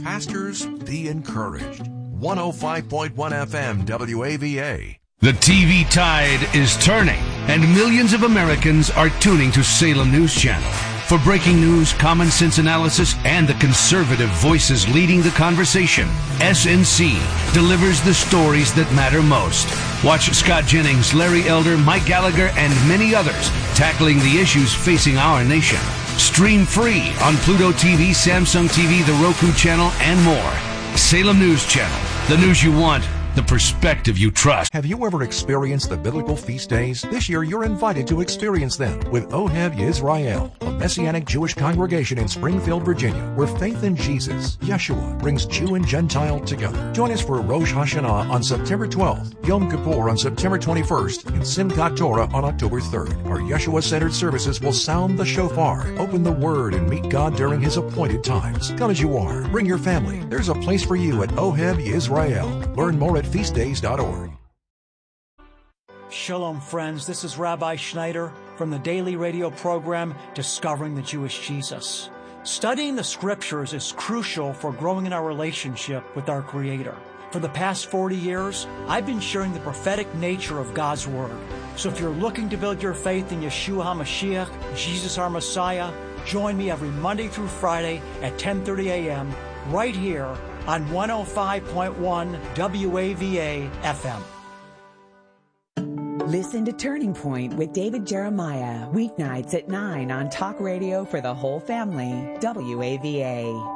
Pastors, be encouraged. 105.1 FM WAVA. The TV tide is turning, and millions of Americans are tuning to Salem News Channel. For breaking news, common sense analysis, and the conservative voices leading the conversation, SNC delivers the stories that matter most. Watch Scott Jennings, Larry Elder, Mike Gallagher, and many others tackling the issues facing our nation. Stream free on Pluto TV, Samsung TV, the Roku channel, and more. Salem News Channel. The news you want, the perspective you trust. Have you ever experienced the biblical feast days? This year you're invited to experience them with Ohev Yisrael, a Messianic Jewish congregation in Springfield, Virginia, where faith in Jesus, Yeshua, brings Jew and Gentile together. Join us for Rosh Hashanah on September 12th, Yom Kippur on September 21st, and Simchat Torah on October 3rd. Our Yeshua-centered services will sound the shofar, open the Word, and meet God during His appointed times. Come as you are. Bring your family. There's a place for you at Ohev Yisrael. Learn more at feastdays.org. Shalom, friends. This is Rabbi Schneider from the daily radio program Discovering the Jewish Jesus. Studying the Scriptures is crucial for growing in our relationship with our Creator. For the past 40 years, I've been sharing the prophetic nature of God's Word. So if you're looking to build your faith in Yeshua HaMashiach, Jesus our Messiah, join me every Monday through Friday at 10:30 a.m. right here on 105.1 WAVA FM. Listen to Turning Point with David Jeremiah, weeknights at 9 on Talk Radio for the whole family, WAVA.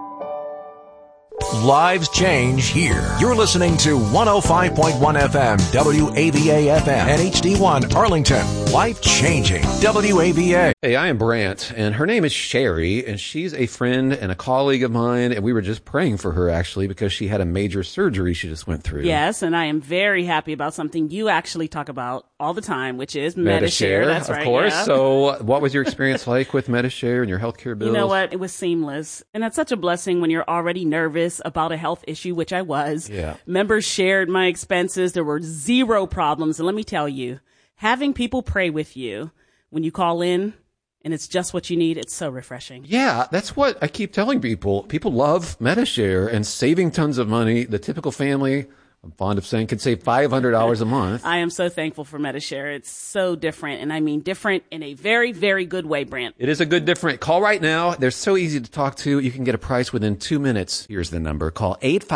Lives change here. You're listening to 105.1 FM, WAVA FM, and HD1 Arlington. Life changing, WAVA. Hey, I am Brant, and her name is Sherry, and she's a friend and a colleague of mine, and we were just praying for her, actually, because she had a major surgery she just went through. Yes, and I am very happy about something you actually talk about all the time, which is Medi-Share. That's right, of course. Yeah. So what was your experience like with Medi-Share and your healthcare bills? You know what? It was seamless. And that's such a blessing when you're already nervous about a health issue, which I was. Yeah. Members shared my expenses. There were zero problems. And let me tell you, having people pray with you when you call in and it's just what you need, it's so refreshing. Yeah, that's what I keep telling people. People love Medi-Share and saving tons of money. The typical family, I'm fond of saying, could save $500 a month. I am so thankful for Medi-Share. It's so different, and I mean different in a very, very good way, Brant. It is a good different. Call right now. They're so easy to talk to. You can get a price within 2 minutes. Here's the number. Call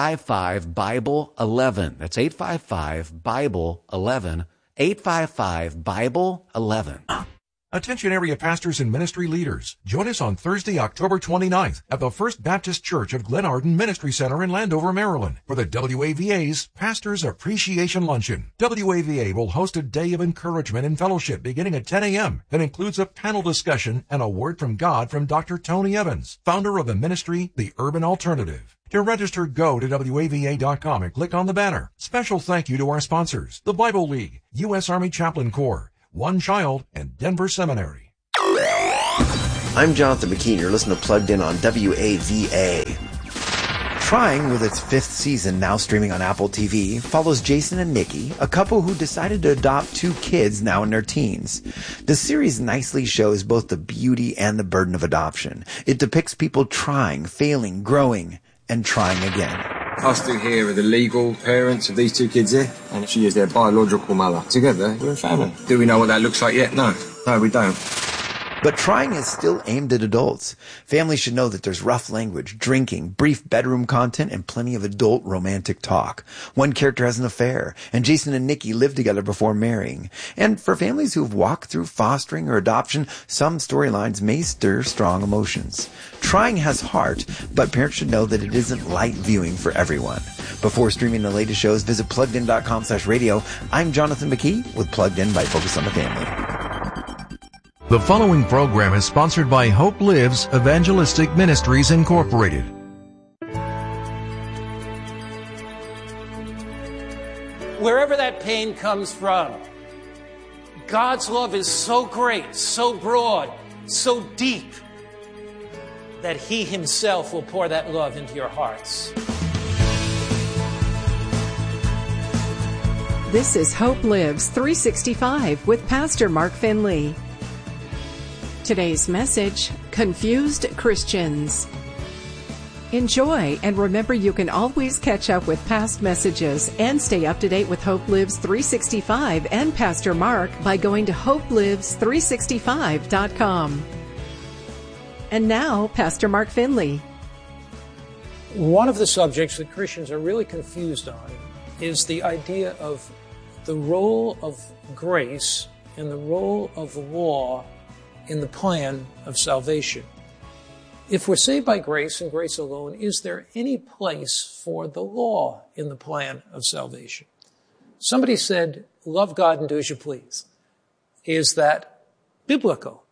855-BIBLE-11. That's 855-BIBLE-11. 855-BIBLE-11. Attention area pastors and ministry leaders. Join us on Thursday, October 29th at the First Baptist Church of Glen Arden Ministry Center in Landover, Maryland for the WAVA's Pastors Appreciation Luncheon. WAVA will host a day of encouragement and fellowship beginning at 10 a.m. that includes a panel discussion and a word from God from Dr. Tony Evans, founder of the ministry, The Urban Alternative. To register, go to WAVA.com and click on the banner. Special thank you to our sponsors, the Bible League, U.S. Army Chaplain Corps, One Child, and Denver Seminary. I'm Jonathan McKean. You're listening to Plugged In on WAVA. Trying, with its 5th season now streaming on Apple TV, follows Jason and Nikki, a couple who decided to adopt 2 kids now in their teens. The series nicely shows both the beauty and the burden of adoption. It depicts people trying, failing, growing, and trying again. Us two here are the legal parents of these 2 kids here, and she is their biological mother. Together, we're a family. Do we know what that looks like yet? No, we don't. But trying is still aimed at adults. Families should know that there's rough language, drinking, brief bedroom content, and plenty of adult romantic talk. One character has an affair, and Jason and Nikki live together before marrying. And for families who've walked through fostering or adoption, some storylines may stir strong emotions. Trying has heart, but parents should know that it isn't light viewing for everyone. Before streaming the latest shows, visit PluggedIn.com/radio. I'm Jonathan McKee with Plugged In by Focus on the Family. The following program is sponsored by Hope Lives Evangelistic Ministries, Incorporated. Wherever that pain comes from, God's love is so great, so broad, so deep, that He Himself will pour that love into your hearts. This is Hope Lives 365 with Pastor Mark Finley. Today's message, Confused Christians. Enjoy, and remember you can always catch up with past messages and stay up to date with Hope Lives 365 and Pastor Mark by going to hopelives365.com. And now, Pastor Mark Finley. One of the subjects that Christians are really confused on is the idea of the role of grace and the role of law in the plan of salvation. If we're saved by grace and grace alone, is there any place for the law in the plan of salvation? Somebody said, love God and do as you please. Is that biblical?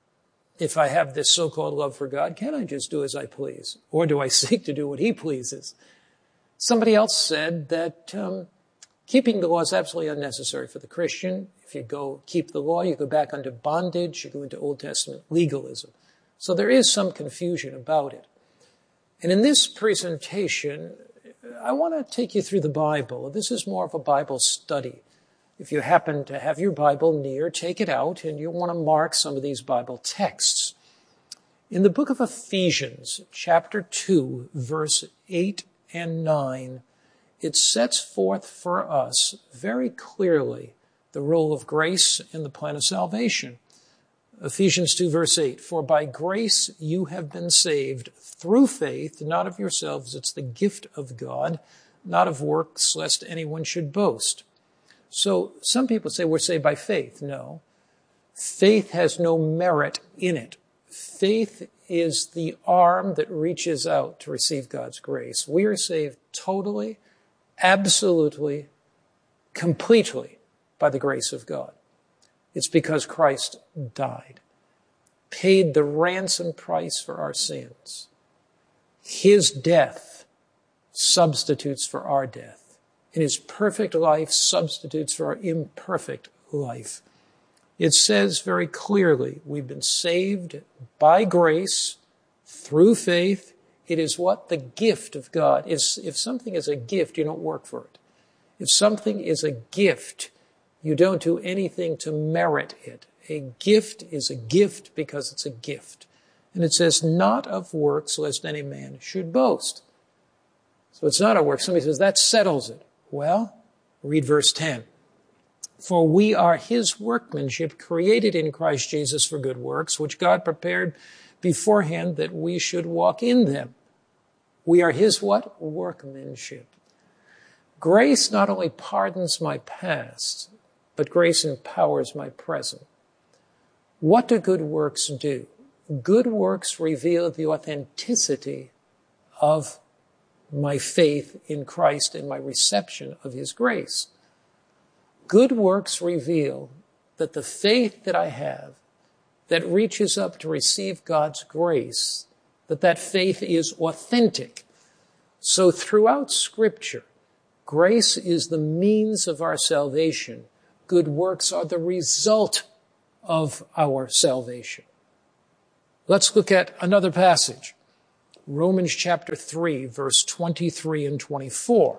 If I have this so-called love for God, can I just do as I please? Or do I seek to do what he pleases? Somebody else said that keeping the law is absolutely unnecessary for the Christian. If you go keep the law, you go back under bondage, you go into Old Testament legalism. So there is some confusion about it. And in this presentation, I want to take you through the Bible. This is more of a Bible study. If you happen to have your Bible near, take it out, and you'll want to mark some of these Bible texts. In the book of Ephesians, chapter 2, verse 8 and 9, it sets forth for us very clearly the role of grace in the plan of salvation. Ephesians 2, verse 8, for by grace you have been saved through faith, not of yourselves. It's the gift of God, not of works, lest anyone should boast. So some people say we're saved by faith. No. Faith has no merit in it. Faith is the arm that reaches out to receive God's grace. We are saved totally, absolutely, completely by the grace of God. It's because Christ died, paid the ransom price for our sins. His death substitutes for our death, and his perfect life substitutes for our imperfect life. It says very clearly, we've been saved by grace through faith. It is what? The gift of God. If something is a gift, you don't work for it. If something is a gift, you don't do anything to merit it. A gift is a gift because it's a gift. And it says, not of works, lest any man should boast. So it's not a work. Somebody says, that settles it. Well, read verse 10. For we are his workmanship, created in Christ Jesus for good works, which God prepared beforehand that we should walk in them. We are his what? Workmanship. Grace not only pardons my past, but grace empowers my present. What do good works do? Good works reveal the authenticity of my faith in Christ and my reception of his grace. Good works reveal that the faith that I have that reaches up to receive God's grace, that faith is authentic. So throughout Scripture, grace is the means of our salvation. Good works are the result of our salvation. Let's look at another passage. Romans chapter 3, verse 23 and 24.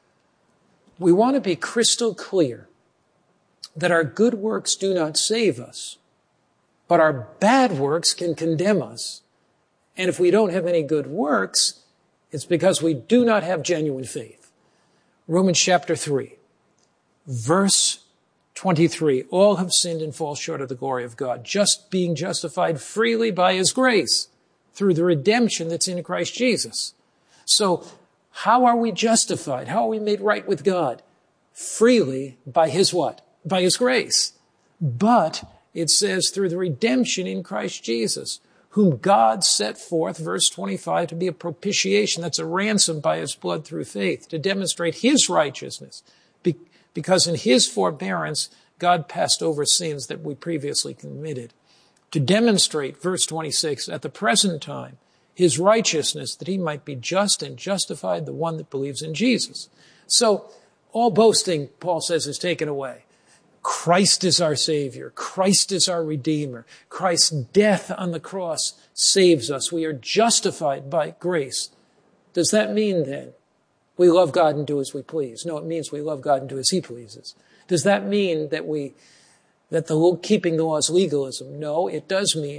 We want to be crystal clear that our good works do not save us, but our bad works can condemn us. And if we don't have any good works, it's because we do not have genuine faith. Romans chapter 3, verse 23, all have sinned and fall short of the glory of God, just being justified freely by his grace through the redemption that's in Christ Jesus. So how are we justified? How are we made right with God? Freely by his what? By his grace. But it says through the redemption in Christ Jesus, whom God set forth, verse 25, to be a propitiation, that's a ransom by his blood through faith, to demonstrate his righteousness. Because in his forbearance, God passed over sins that we previously committed. To demonstrate, verse 26, at the present time, his righteousness, that he might be just and justified the one that believes in Jesus. So, all boasting, Paul says, is taken away. Christ is our Savior. Christ is our Redeemer. Christ's death on the cross saves us. We are justified by grace. Does that mean, then, we love God and do as we please? No, it means we love God and do as he pleases. Does that mean that keeping the law is legalism? No, it does mean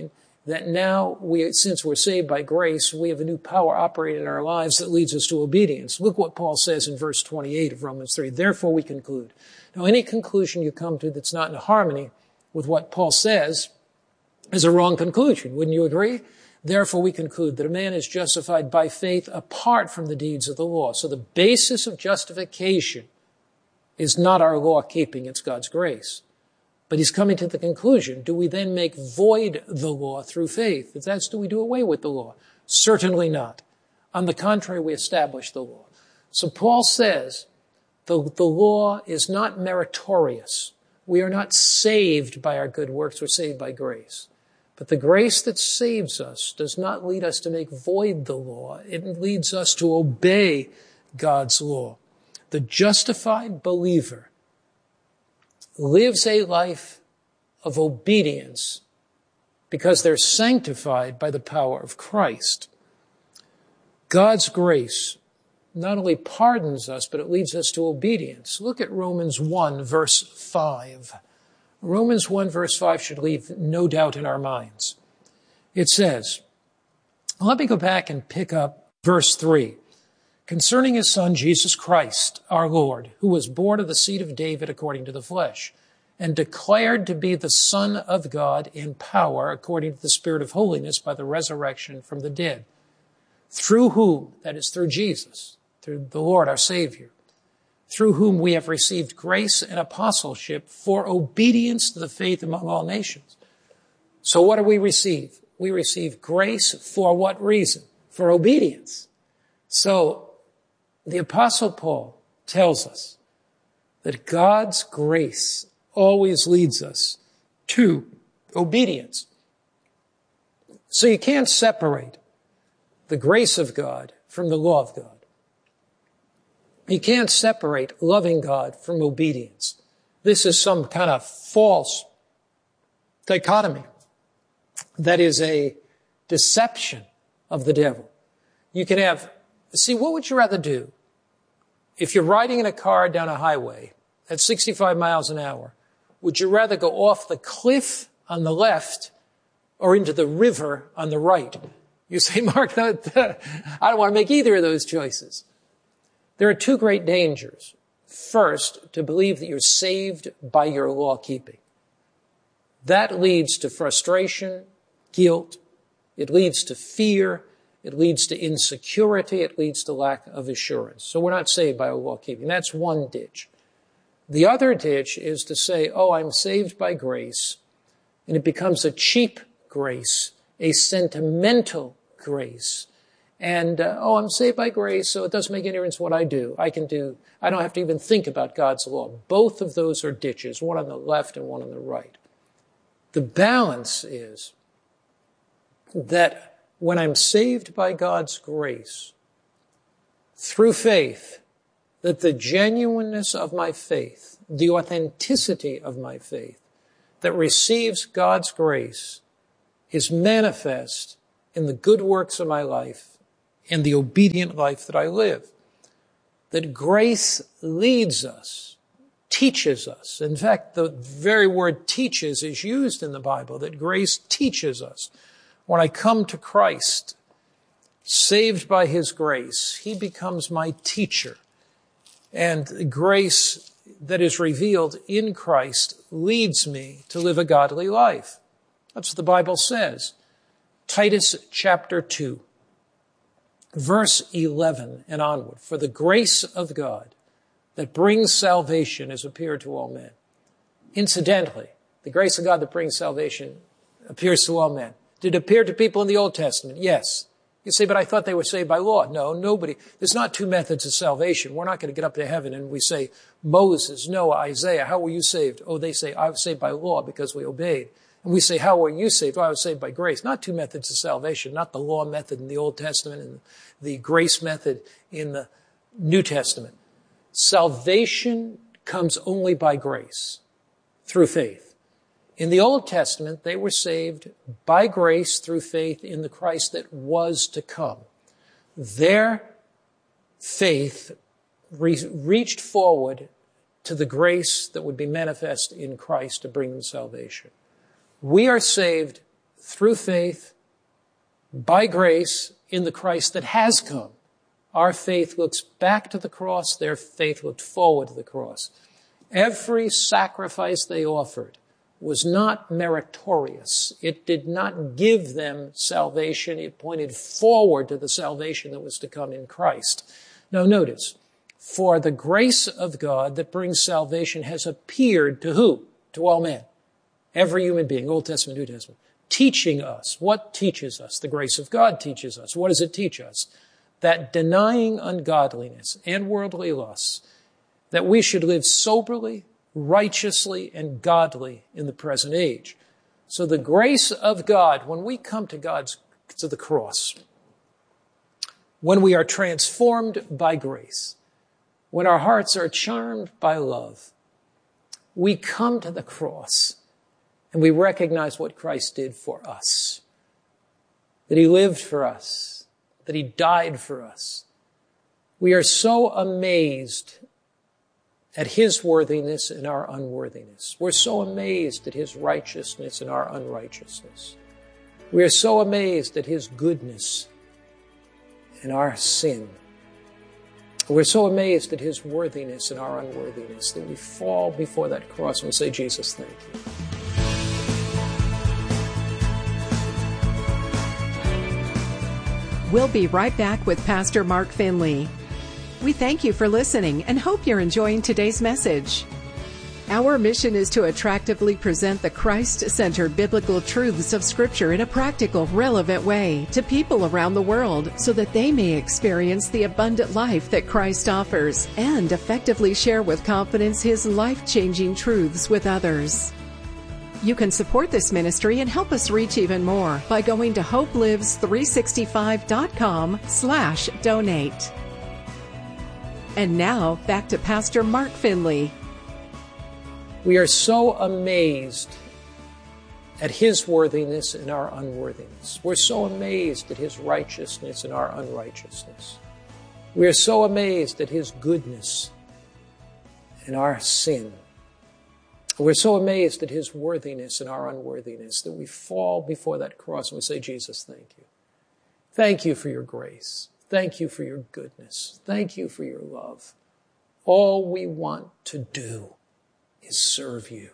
that now, since we're saved by grace, we have a new power operating in our lives that leads us to obedience. Look what Paul says in verse 28 of Romans 3. Therefore we conclude. Now, any conclusion you come to that's not in harmony with what Paul says is a wrong conclusion. Wouldn't you agree? Therefore we conclude that a man is justified by faith apart from the deeds of the law. So the basis of justification is not our law keeping, it's God's grace. But he's coming to the conclusion, do we then make void the law through faith? If that's, do we do away with the law? Certainly not. On the contrary, we establish the law. So Paul says the law is not meritorious. We are not saved by our good works, we're saved by grace. But the grace that saves us does not lead us to make void the law. It leads us to obey God's law. The justified believer lives a life of obedience because they're sanctified by the power of Christ. God's grace not only pardons us, but it leads us to obedience. Look at Romans 1, verse 5. Romans 1, verse 5 should leave no doubt in our minds. It says, let me go back and pick up verse 3. Concerning his Son, Jesus Christ, our Lord, who was born of the seed of David according to the flesh, and declared to be the Son of God in power according to the Spirit of holiness by the resurrection from the dead, through whom, that is through Jesus, through the Lord our Savior, through whom we have received grace and apostleship for obedience to the faith among all nations. So what do we receive? We receive grace for what reason? For obedience. So the Apostle Paul tells us that God's grace always leads us to obedience. So you can't separate the grace of God from the law of God. You can't separate loving God from obedience. This is some kind of false dichotomy. That is a deception of the devil. You can have, see, what would you rather do? If you're riding in a car down a highway at 65 miles an hour, would you rather go off the cliff on the left or into the river on the right? You say, Mark, I don't want to make either of those choices. There are two great dangers. First, to believe that you're saved by your law keeping. That leads to frustration, guilt. It leads to fear. It leads to insecurity. It leads to lack of assurance. So we're not saved by our law keeping. That's one ditch. The other ditch is to say, oh, I'm saved by grace. And it becomes a cheap grace, a sentimental grace. And, I'm saved by grace, so it doesn't make any difference what I do. I don't have to even think about God's law. Both of those are ditches, one on the left and one on the right. The balance is that when I'm saved by God's grace, through faith, that the genuineness of my faith, the authenticity of my faith that receives God's grace is manifest in the good works of my life and the obedient life that I live. That grace leads us, teaches us. In fact, the very word teaches is used in the Bible, that grace teaches us. When I come to Christ, saved by his grace, he becomes my teacher. And the grace that is revealed in Christ leads me to live a godly life. That's what the Bible says. Titus chapter 2. Verse 11 and onward, for the grace of God that brings salvation has appeared to all men. Incidentally, the grace of God that brings salvation appears to all men. Did it appear to people in the Old Testament? Yes. You say, but I thought they were saved by law. No, nobody. There's not two methods of salvation. We're not going to get up to heaven and we say, Moses, Noah, Isaiah, how were you saved? Oh, they say, I was saved by law because we obeyed. And we say, how were you saved? Oh, I was saved by grace. Not two methods of salvation, not the law method in the Old Testament and the grace method in the New Testament. Salvation comes only by grace, through faith. In the Old Testament, they were saved by grace through faith in the Christ that was to come. Their faith reached forward to the grace that would be manifest in Christ to bring them salvation. We are saved through faith, by grace, in the Christ that has come. Our faith looks back to the cross. Their faith looked forward to the cross. Every sacrifice they offered was not meritorious. It did not give them salvation. It pointed forward to the salvation that was to come in Christ. Now notice, for the grace of God that brings salvation has appeared to who? To all men. Every human being, Old Testament, New Testament. Teaching us. What teaches us? The grace of God teaches us. What does it teach us? That denying ungodliness and worldly lusts, that we should live soberly, righteously, and godly in the present age. So the grace of God, when we come to the cross, when we are transformed by grace, when our hearts are charmed by love, we come to the cross and we recognize what Christ did for us, that he lived for us, that he died for us. We are so amazed at his worthiness and our unworthiness. We're so amazed at his righteousness and our unrighteousness. We are so amazed at his goodness and our sin. We're so amazed at his worthiness and our unworthiness that we fall before that cross and we say, Jesus, thank you. We'll be right back with Pastor Mark Finley. We thank you for listening and hope you're enjoying today's message. Our mission is to attractively present the Christ-centered biblical truths of Scripture in a practical, relevant way to people around the world so that they may experience the abundant life that Christ offers and effectively share with confidence his life-changing truths with others. You can support this ministry and help us reach even more by going to hopelives365.com/donate. And now, back to Pastor Mark Finley. We are so amazed at his worthiness and our unworthiness. We're so amazed at his righteousness and our unrighteousness. We are so amazed at his goodness and our sin. We're so amazed at his worthiness and our unworthiness that we fall before that cross and we say, Jesus, thank you. Thank you for your grace. Thank you for your goodness. Thank you for your love. All we want to do is serve you.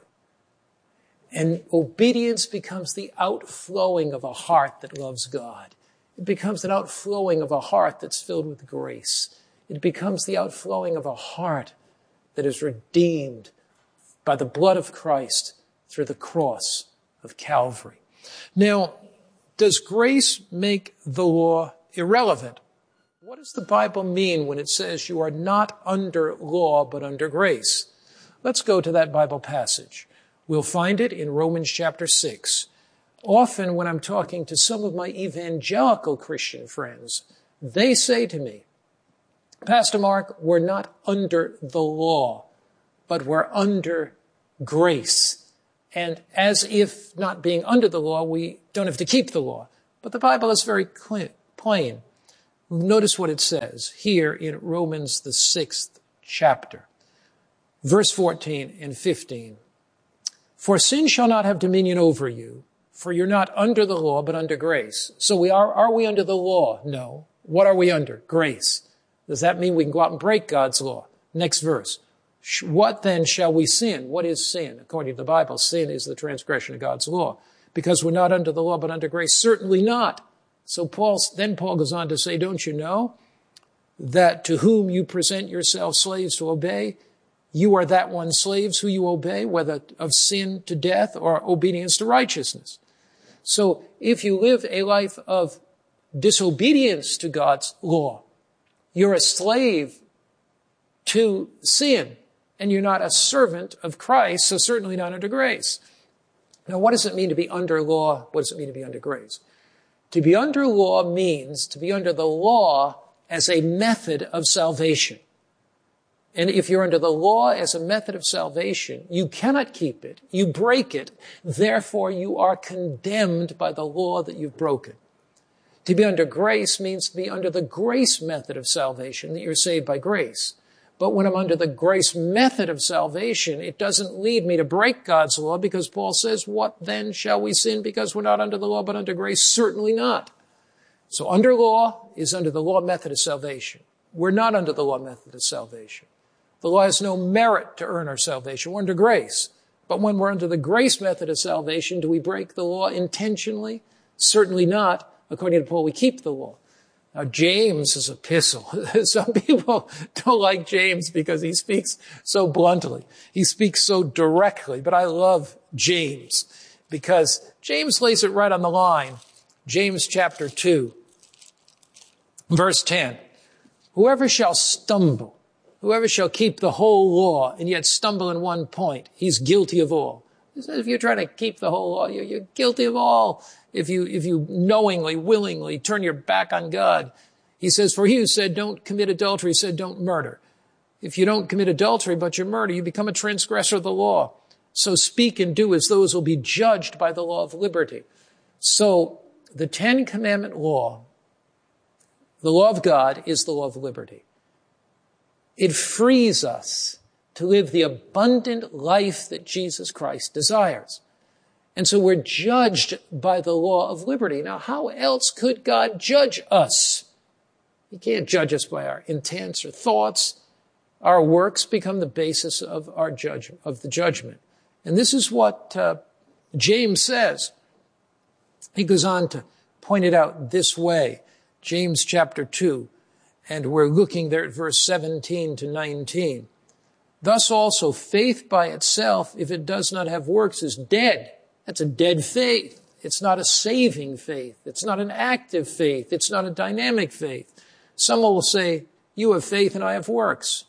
And obedience becomes the outflowing of a heart that loves God. It becomes an outflowing of a heart that's filled with grace. It becomes the outflowing of a heart that is redeemed by the blood of Christ through the cross of Calvary. Now, does grace make the law irrelevant? What does the Bible mean when it says you are not under law but under grace? Let's go to that Bible passage. We'll find it in Romans chapter 6. Often when I'm talking to some of my evangelical Christian friends, they say to me, Pastor Mark, we're not under the law, but we're under grace. And as if not being under the law, we don't have to keep the law. But the Bible is very plain. Notice what it says here in Romans, the 6th chapter, verse 14 and 15. For sin shall not have dominion over you, for you're not under the law, but under grace. So are we under the law? No. What are we under? Grace. Does that mean we can go out and break God's law? Next verse. What then shall we sin? What is sin? According to the Bible, sin is the transgression of God's law. Because we're not under the law, but under grace. Certainly not. So Paul goes on to say, don't you know that to whom you present yourselves slaves to obey, you are that one slaves who you obey, whether of sin to death or obedience to righteousness. So if you live a life of disobedience to God's law, you're a slave to sin, and you're not a servant of Christ, so certainly not under grace. Now, what does it mean to be under law? What does it mean to be under grace? To be under law means to be under the law as a method of salvation. And if you're under the law as a method of salvation, you cannot keep it. You break it. Therefore, you are condemned by the law that you've broken. To be under grace means to be under the grace method of salvation, that you're saved by grace. But when I'm under the grace method of salvation, it doesn't lead me to break God's law, because Paul says, what then shall we sin because we're not under the law but under grace? Certainly not. So under law is under the law method of salvation. We're not under the law method of salvation. The law has no merit to earn our salvation. We're under grace. But when we're under the grace method of salvation, do we break the law intentionally? Certainly not. According to Paul, we keep the law. Now, James' epistle, some people don't like James because he speaks so bluntly. He speaks so directly, but I love James because James lays it right on the line. James chapter 2, verse 10. Whoever shall stumble, whoever shall keep the whole law and yet stumble in one point, he's guilty of all. He says if you're trying to keep the whole law, you're guilty of all. If you knowingly, willingly turn your back on God. He says, for he who said don't commit adultery said don't murder. If you don't commit adultery but you murder, you become a transgressor of the law. So speak and do as those who will be judged by the law of liberty. So the 10 Commandment law, the law of God, is the law of liberty. It frees us to live the abundant life that Jesus Christ desires. And so we're judged by the law of liberty. Now, how else could God judge us? He can't judge us by our intents or thoughts. Our works become the basis of our judgment, of the judgment. And this is what James says. He goes on to point it out this way. James chapter 2, and we're looking there at verse 17 to 19. Thus also faith by itself, if it does not have works, is dead. That's a dead faith. It's not a saving faith. It's not an active faith. It's not a dynamic faith. Someone will say, you have faith and I have works.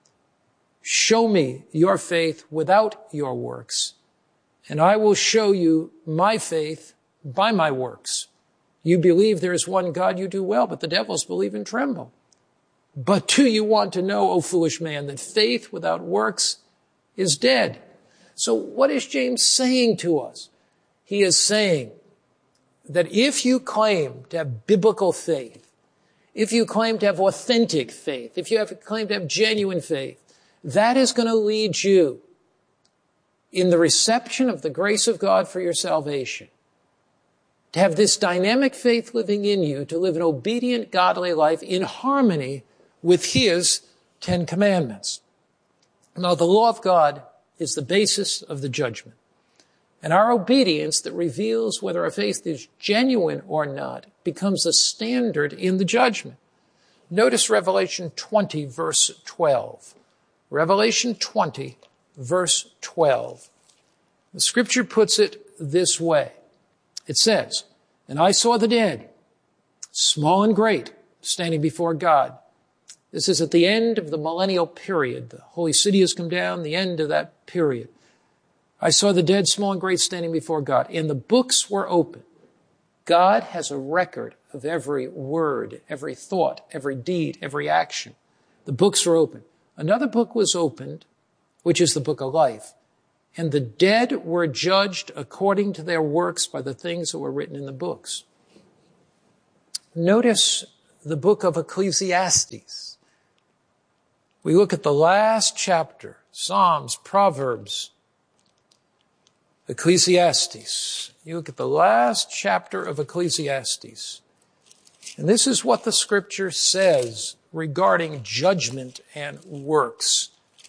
Show me your faith without your works, and I will show you my faith by my works. You believe there is one God, you do well, but the devils believe and tremble. But do you want to know, O foolish man, that faith without works is dead? So what is James saying to us? He is saying that if you claim to have biblical faith, if you claim to have authentic faith, if you claim to have genuine faith, that is going to lead you in the reception of the grace of God for your salvation, to have this dynamic faith living in you, to live an obedient, godly life in harmony with His 10 Commandments. Now, the law of God is the basis of the judgment. And our obedience that reveals whether our faith is genuine or not becomes a standard in the judgment. Notice Revelation 20, verse 12. Revelation 20, verse 12. The scripture puts it this way. It says, and I saw the dead, small and great, standing before God. This is at the end of the millennial period. The holy city has come down, the end of that period. I saw the dead, small and great, standing before God, and the books were open. God has a record of every word, every thought, every deed, every action. The books are open. Another book was opened, which is the book of life. And the dead were judged according to their works by the things that were written in the books. Notice the book of Ecclesiastes. We look at the last chapter, Psalms, Proverbs, Ecclesiastes. You look at the last chapter of Ecclesiastes. And this is what the scripture says regarding judgment and works.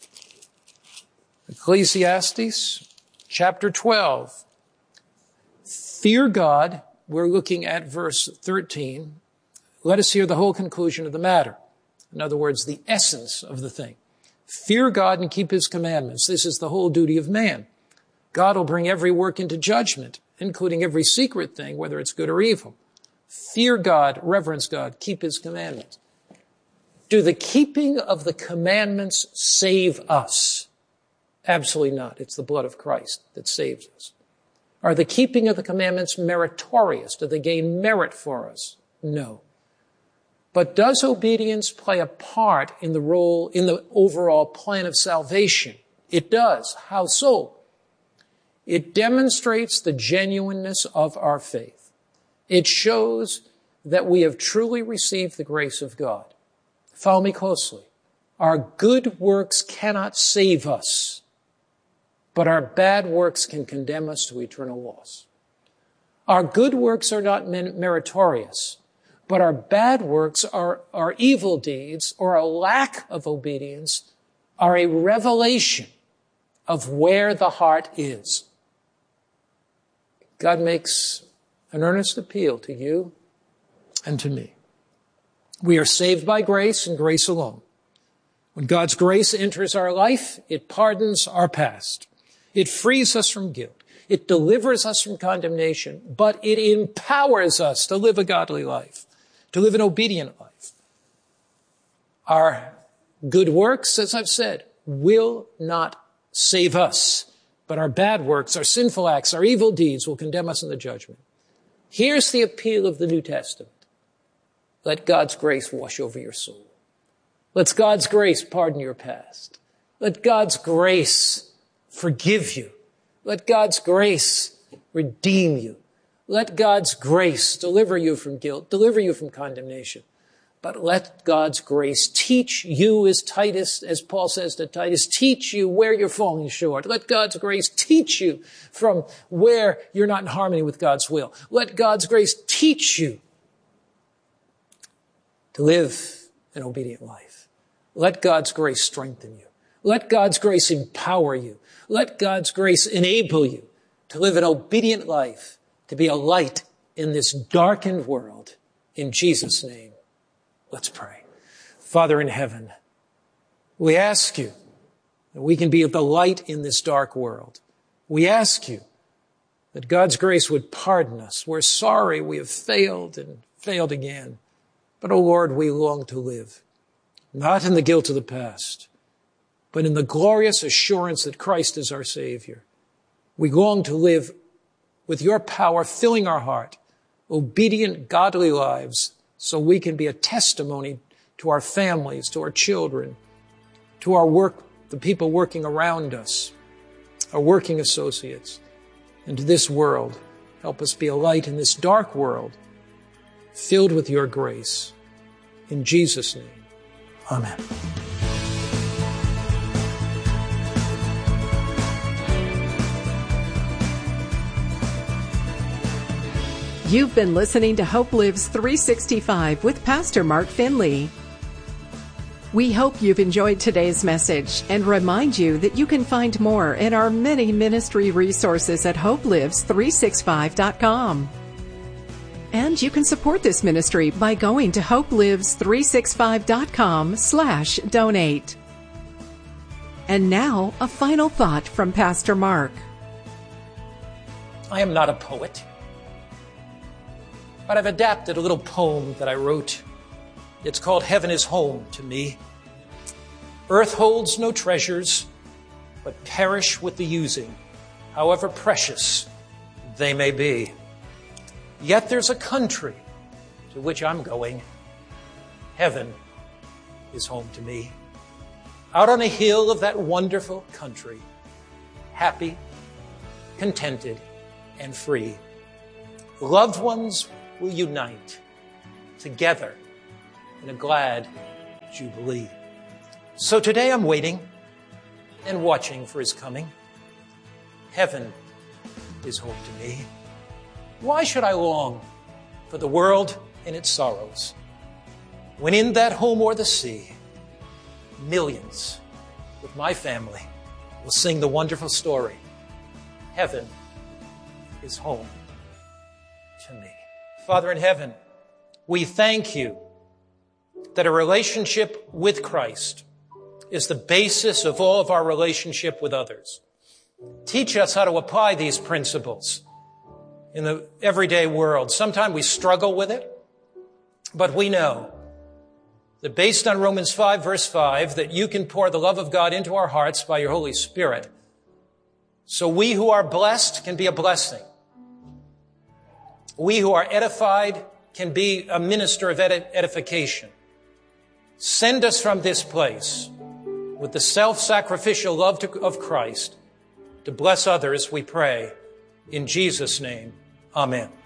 Ecclesiastes chapter 12. Fear God. We're looking at verse 13. Let us hear the whole conclusion of the matter. In other words, the essence of the thing. Fear God and keep His commandments. This is the whole duty of man. God will bring every work into judgment, including every secret thing, whether it's good or evil. Fear God, reverence God, keep His commandments. Do the keeping of the commandments save us? Absolutely not. It's the blood of Christ that saves us. Are the keeping of the commandments meritorious? Do they gain merit for us? No. But does obedience play a part in the role, in the overall plan of salvation? It does. How so? It demonstrates the genuineness of our faith. It shows that we have truly received the grace of God. Follow me closely. Our good works cannot save us, but our bad works can condemn us to eternal loss. Our good works are not meritorious, but our bad works, our evil deeds, or a lack of obedience, are a revelation of where the heart is. God makes an earnest appeal to you and to me. We are saved by grace and grace alone. When God's grace enters our life, it pardons our past. It frees us from guilt. It delivers us from condemnation, but it empowers us to live a godly life, to live an obedient life. Our good works, as I've said, will not save us, but our bad works, our sinful acts, our evil deeds will condemn us in the judgment. Here's the appeal of the New Testament. Let God's grace wash over your soul. Let God's grace pardon your past. Let God's grace forgive you. Let God's grace redeem you. Let God's grace deliver you from guilt, deliver you from condemnation. But let God's grace teach you, as Paul says to Titus, teach you where you're falling short. Let God's grace teach you from where you're not in harmony with God's will. Let God's grace teach you to live an obedient life. Let God's grace strengthen you. Let God's grace empower you. Let God's grace enable you to live an obedient life, to be a light in this darkened world. In Jesus' name, let's pray. Father in heaven, we ask you that we can be the light in this dark world. We ask you that God's grace would pardon us. We're sorry we have failed and failed again. But, oh Lord, we long to live, not in the guilt of the past, but in the glorious assurance that Christ is our Savior. We long to live with your power filling our heart, obedient, godly lives, so we can be a testimony to our families, to our children, to our work, the people working around us, our working associates, and to this world. Help us be a light in this dark world, filled with your grace. In Jesus' name, amen. You've been listening to Hope Lives 365 with Pastor Mark Finley. We hope you've enjoyed today's message and remind you that you can find more in our many ministry resources at hopelives365.com. And you can support this ministry by going to hopelives365.com/donate. And now, a final thought from Pastor Mark. I am not a poet, but I've adapted a little poem that I wrote. It's called Heaven is Home to Me. Earth holds no treasures, but perish with the using, however precious they may be. Yet there's a country to which I'm going. Heaven is home to me. Out on a hill of that wonderful country, happy, contented, and free. Loved ones will unite together in a glad jubilee. So today I'm waiting and watching for his coming. Heaven is home to me. Why should I long for the world and its sorrows, when in that home o'er the sea, millions with my family will sing the wonderful story, Heaven is home to me. Father in heaven, we thank you that a relationship with Christ is the basis of all of our relationship with others. Teach us how to apply these principles in the everyday world. Sometimes we struggle with it, but we know that based on Romans 5, verse 5, that you can pour the love of God into our hearts by your Holy Spirit. So we who are blessed can be a blessing. We who are edified can be a minister of edification. Send us from this place with the self-sacrificial love of Christ to bless others, we pray. In Jesus' name, amen.